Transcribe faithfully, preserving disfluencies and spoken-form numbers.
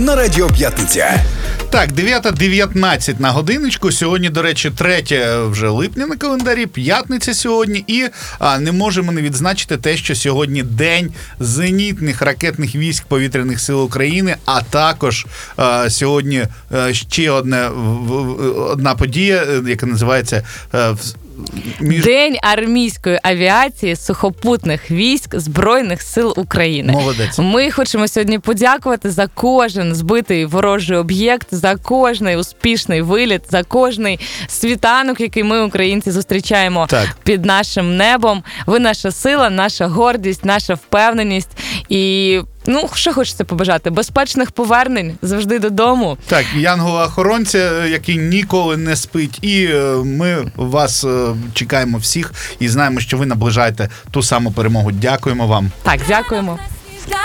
на Радіо П'ятниця. Так, дев'ята дев'ятнадцять на годиночку. Сьогодні, до речі, третє вже липня на календарі, п'ятниця сьогодні. І а, не можемо не відзначити те, що сьогодні День зенітних ракетних військ Повітряних сил України, а також а, сьогодні а, ще одне, одна подія, яка називається а, Між... День армійської авіації сухопутних військ Збройних сил України. Молодець. Ми хочемо сьогодні подякувати за кожен збитий ворожий об'єкт, за кожний успішний виліт, за кожний світанок, який ми, українці, зустрічаємо так. під нашим небом. Ви наша сила, наша гордість, наша впевненість. І, ну, що хочеться побажати? Безпечних повернень завжди додому. Так, янгола-охоронця, який ніколи не спить. І ми вас чекаємо всіх і знаємо, що ви наближаєте ту саму перемогу. Дякуємо вам. Так, дякуємо.